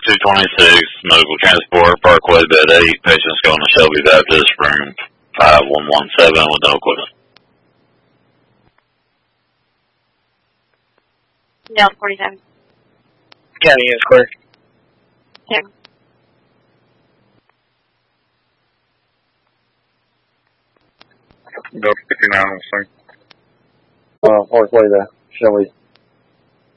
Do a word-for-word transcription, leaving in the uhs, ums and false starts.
two twenty-six, medical transport, Parkway, bed eight, patients going to Shelby Baptist, room five one one seven with no equipment. Delta forty-seven. County is clear. Here. Delta fifty-nine on the scene. Uh, Parkway to Shelby.